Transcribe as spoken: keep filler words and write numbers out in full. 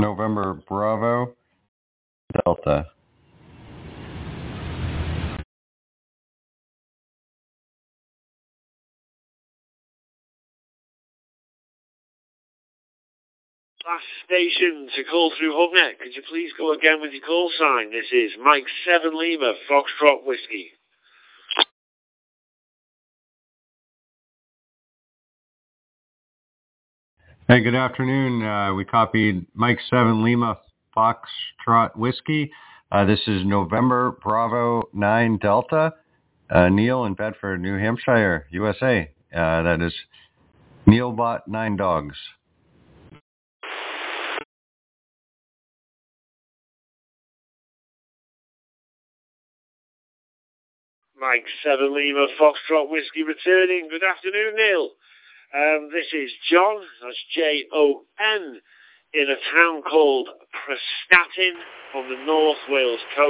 November Bravo Delta. Last station to call through HubNet. Could you please go again with your call sign? This is Mike seven Lima, Foxtrot Whiskey. Hey, good afternoon. Uh, we copied Mike seven Lima, Foxtrot Whiskey. Uh, this is November Bravo nine Delta. Uh, Neil in Bedford, New Hampshire, U S A. Uh, that is Neil bought nine dogs. Mike seven Lima, Foxtrot Whiskey returning. Good afternoon, Neil. Um, this is John, that's J O N, in a town called Prestatyn on the North Wales coast.